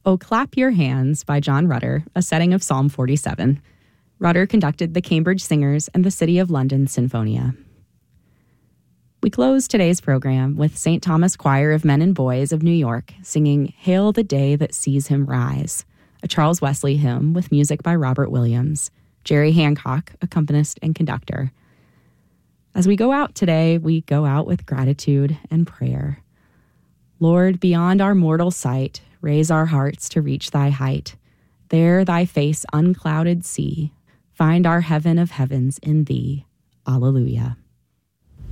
Oh, Clap Your Hands by John Rutter, a setting of Psalm 47. Rutter conducted the Cambridge Singers and the City of London Sinfonia. We close today's program with St. Thomas Choir of Men and Boys of New York singing Hail the Day That Sees Him Rise, a Charles Wesley hymn with music by Robert Williams, Jerry Hancock, accompanist and conductor. As we go out today, we go out with gratitude and prayer. Lord, beyond our mortal sight, raise our hearts to reach thy height. There thy face unclouded see, find our heaven of heavens in thee. Alleluia.